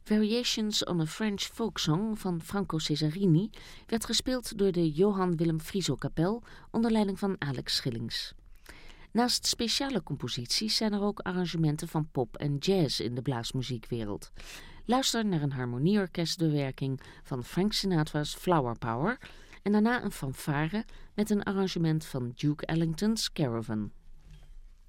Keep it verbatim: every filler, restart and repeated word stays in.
Variations on a French Folk Song van Franco Cesarini werd gespeeld door de Johann Willem Frieso Kapel onder leiding van Alex Schillings. Naast speciale composities zijn er ook arrangementen van pop en jazz in de blaasmuziekwereld. Luister naar een harmonieorkestbewerking van Frank Sinatra's Flower Power en daarna een fanfare met een arrangement van Duke Ellington's Caravan.